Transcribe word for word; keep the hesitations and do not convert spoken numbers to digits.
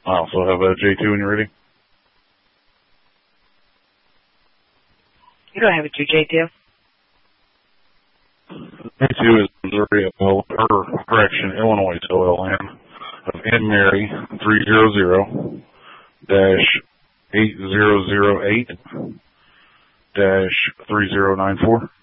I also have a J two when you're ready. You don't have a two J two. J two is Missouri, or correction, Illinois, O L M, of N Mary three zero zero dash eight zero zero eight dash three zero nine four.